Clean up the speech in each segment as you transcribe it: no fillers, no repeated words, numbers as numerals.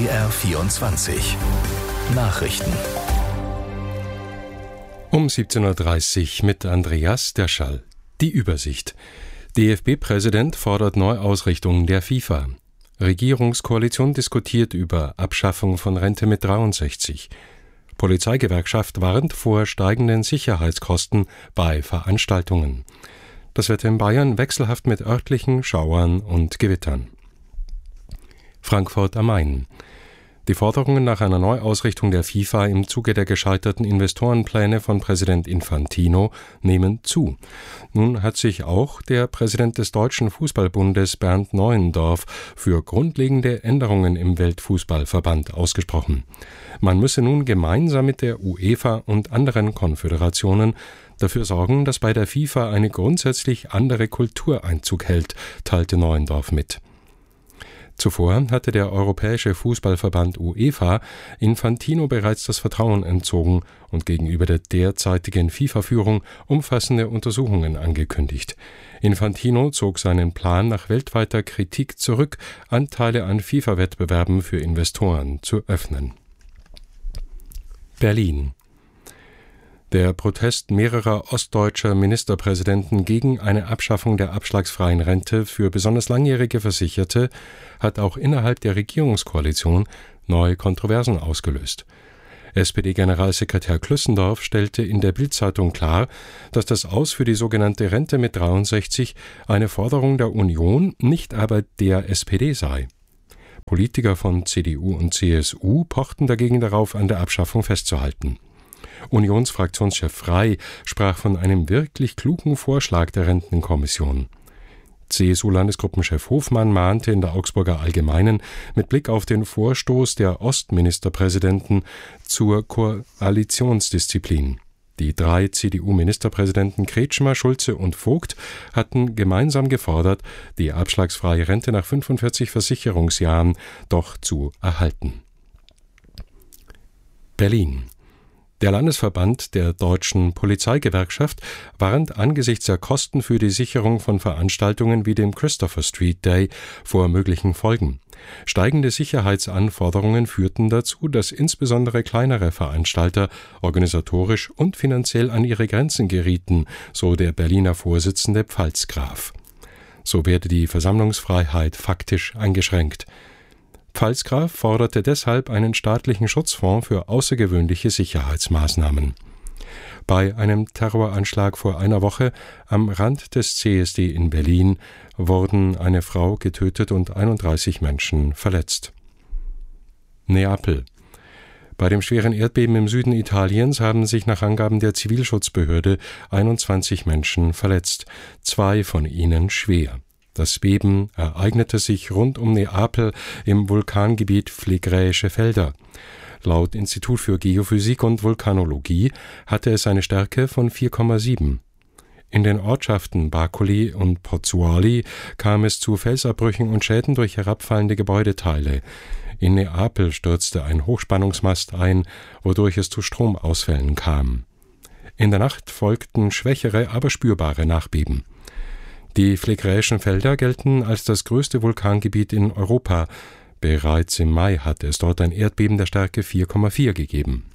BR24 Nachrichten. Um 17.30 Uhr mit Andreas Derschall. Die Übersicht. DFB-Präsident fordert Neuausrichtung der FIFA. Regierungskoalition diskutiert über Abschaffung von Rente mit 63. Polizeigewerkschaft warnt vor steigenden Sicherheitskosten bei Veranstaltungen. Das Wetter in Bayern wechselhaft mit örtlichen Schauern und Gewittern. Frankfurt am Main. Die Forderungen nach einer Neuausrichtung der FIFA im Zuge der gescheiterten Investorenpläne von Präsident Infantino nehmen zu. Nun hat sich auch der Präsident des Deutschen Fußballbundes Bernd Neuendorf für grundlegende Änderungen im Weltfußballverband ausgesprochen. Man müsse nun gemeinsam mit der UEFA und anderen Konföderationen dafür sorgen, dass bei der FIFA eine grundsätzlich andere Kultur Einzug hält, teilte Neuendorf mit. Zuvor hatte der Europäische Fußballverband UEFA Infantino bereits das Vertrauen entzogen und gegenüber der derzeitigen FIFA-Führung umfassende Untersuchungen angekündigt. Infantino zog seinen Plan nach weltweiter Kritik zurück, Anteile an FIFA-Wettbewerben für Investoren zu öffnen. Berlin. Der Protest mehrerer ostdeutscher Ministerpräsidenten gegen eine Abschaffung der abschlagsfreien Rente für besonders langjährige Versicherte hat auch innerhalb der Regierungskoalition neue Kontroversen ausgelöst. SPD-Generalsekretär Klüssendorf stellte in der Bild-Zeitung klar, dass das Aus für die sogenannte Rente mit 63 eine Forderung der Union, nicht aber der SPD sei. Politiker von CDU und CSU pochten dagegen darauf, an der Abschaffung festzuhalten. Unionsfraktionschef Frey sprach von einem wirklich klugen Vorschlag der Rentenkommission. CSU-Landesgruppenchef Hofmann mahnte in der Augsburger Allgemeinen mit Blick auf den Vorstoß der Ostministerpräsidenten zur Koalitionsdisziplin. Die 3 CDU-Ministerpräsidenten Kretschmer, Schulze und Vogt hatten gemeinsam gefordert, die abschlagsfreie Rente nach 45 Versicherungsjahren doch zu erhalten. Berlin. Der Landesverband der Deutschen Polizeigewerkschaft warnt angesichts der Kosten für die Sicherung von Veranstaltungen wie dem Christopher Street Day vor möglichen Folgen. Steigende Sicherheitsanforderungen führten dazu, dass insbesondere kleinere Veranstalter organisatorisch und finanziell an ihre Grenzen gerieten, so der Berliner Vorsitzende Pfalzgraf. So werde die Versammlungsfreiheit faktisch eingeschränkt. Pfalzgraf forderte deshalb einen staatlichen Schutzfonds für außergewöhnliche Sicherheitsmaßnahmen. Bei einem Terroranschlag vor einer Woche am Rand des CSD in Berlin wurden eine Frau getötet und 31 Menschen verletzt. Neapel. Bei dem schweren Erdbeben im Süden Italiens haben sich nach Angaben der Zivilschutzbehörde 21 Menschen verletzt, 2 von ihnen schwer. Das Beben ereignete sich rund um Neapel im Vulkangebiet Phlegräische Felder. Laut Institut für Geophysik und Vulkanologie hatte es eine Stärke von 4,7. In den Ortschaften Bacoli und Pozzuoli kam es zu Felsabbrüchen und Schäden durch herabfallende Gebäudeteile. In Neapel stürzte ein Hochspannungsmast ein, wodurch es zu Stromausfällen kam. In der Nacht folgten schwächere, aber spürbare Nachbeben. Die Phlegräischen Felder gelten als das größte Vulkangebiet in Europa. Bereits im Mai hatte es dort ein Erdbeben der Stärke 4,4 gegeben.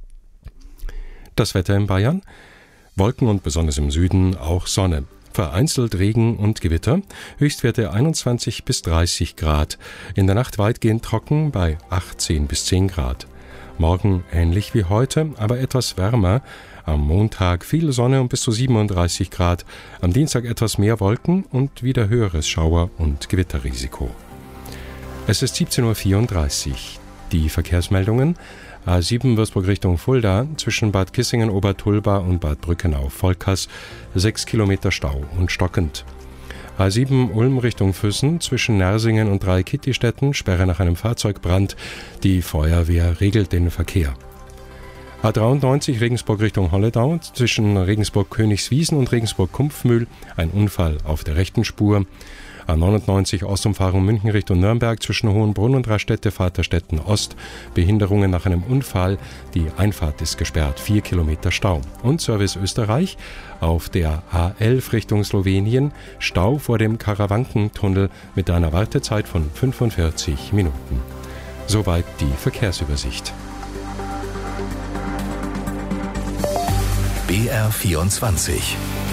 Das Wetter in Bayern? Wolken und besonders im Süden auch Sonne. Vereinzelt Regen und Gewitter, Höchstwerte 21 bis 30 Grad. In der Nacht weitgehend trocken bei 18 bis 10 Grad. Morgen ähnlich wie heute, aber etwas wärmer. Am Montag viel Sonne und bis zu 37 Grad. Am Dienstag etwas mehr Wolken und wieder höheres Schauer- und Gewitterrisiko. Es ist 17.34 Uhr. Die Verkehrsmeldungen: A7 Würzburg Richtung Fulda zwischen Bad Kissingen-Obertulba und Bad Brückenau-Volkers 6 Kilometer Stau und stockend. A7 Ulm Richtung Füssen zwischen Nersingen und Dreikitti-Städten Sperre nach einem Fahrzeugbrand. Die Feuerwehr regelt den Verkehr. A93 Regensburg Richtung Holledau zwischen Regensburg-Königswiesen und Regensburg-Kumpfmühl ein Unfall auf der rechten Spur. A99 Ostumfahrung München Richtung Nürnberg zwischen Hohenbrunn und Raststätte Vaterstetten Ost. Behinderungen nach einem Unfall. Die Einfahrt ist gesperrt. 4 Kilometer Stau. Und Service Österreich auf der A11 Richtung Slowenien. Stau vor dem Karawankentunnel mit einer Wartezeit von 45 Minuten. Soweit die Verkehrsübersicht. BR24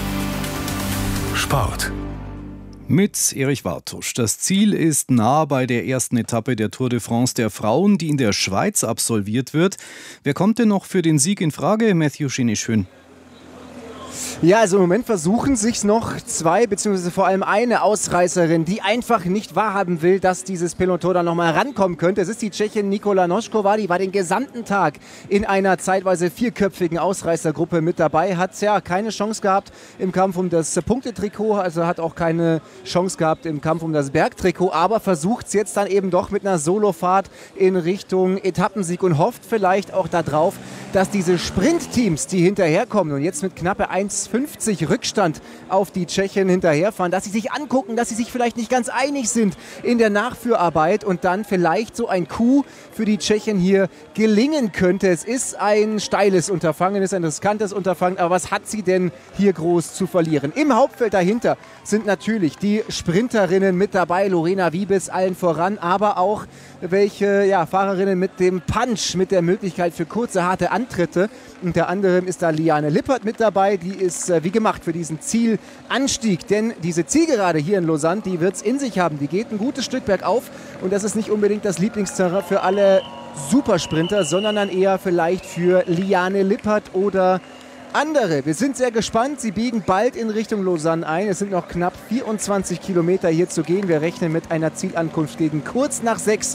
Sport. Mit Erich Wartusch. Das Ziel ist nah bei der ersten Etappe der Tour de France der Frauen, die in der Schweiz absolviert wird. Wer kommt denn noch für den Sieg in Frage, Matthew Schinischön? Ja, also im Moment versuchen sich's noch zwei, beziehungsweise vor allem eine Ausreißerin, die einfach nicht wahrhaben will, dass dieses Peloton da nochmal rankommen könnte. Es ist die Tschechin Nikola Noskova, die war den gesamten Tag in einer zeitweise vierköpfigen Ausreißergruppe mit dabei, hat ja keine Chance gehabt im Kampf um das Punktetrikot, also hat auch keine Chance gehabt im Kampf um das Bergtrikot, aber versucht es jetzt dann eben doch mit einer Solofahrt in Richtung Etappensieg und hofft vielleicht auch darauf, dass diese Sprintteams, die hinterherkommen und jetzt mit knappe 1,50 Rückstand auf die Tschechen hinterherfahren, dass sie sich angucken, dass sie sich vielleicht nicht ganz einig sind in der Nachführarbeit und dann vielleicht so ein Coup für die Tschechen hier gelingen könnte. Es ist ein steiles Unterfangen, es ist ein riskantes Unterfangen, aber was hat sie denn hier groß zu verlieren? Im Hauptfeld dahinter sind natürlich die Sprinterinnen mit dabei, Lorena Wiebes allen voran, aber auch welche Fahrerinnen mit dem Punch, mit der Möglichkeit für kurze, harte Antritte. Unter anderem ist da Liane Lippert mit dabei, die ist wie gemacht für diesen Zielanstieg, denn diese Zielgerade hier in Lausanne, die wird es in sich haben, die geht ein gutes Stück bergauf und das ist nicht unbedingt das Lieblingsterrain für alle Supersprinter, sondern dann eher vielleicht für Liane Lippert oder andere. Wir sind sehr gespannt. Sie biegen bald in Richtung Lausanne ein. Es sind noch knapp 24 Kilometer hier zu gehen. Wir rechnen mit einer Zielankunft gegen kurz nach 6